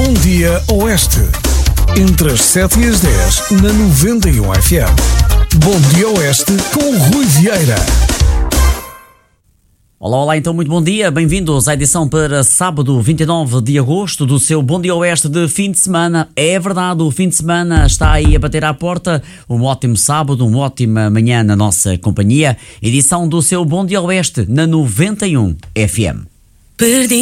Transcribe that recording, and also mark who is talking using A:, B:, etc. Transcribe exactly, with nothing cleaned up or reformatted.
A: Bom Dia Oeste. Entre as sete e as dez, na noventa e um F M. Bom Dia Oeste com Rui Vieira.
B: Olá, olá, então muito bom dia, bem-vindos à edição para sábado vinte e nove de agosto do seu Bom Dia Oeste de fim de semana. É verdade, o fim de semana está aí a bater à porta, um ótimo sábado, uma ótima manhã na nossa companhia, edição do seu Bom Dia Oeste na noventa e um F M.
C: Perdi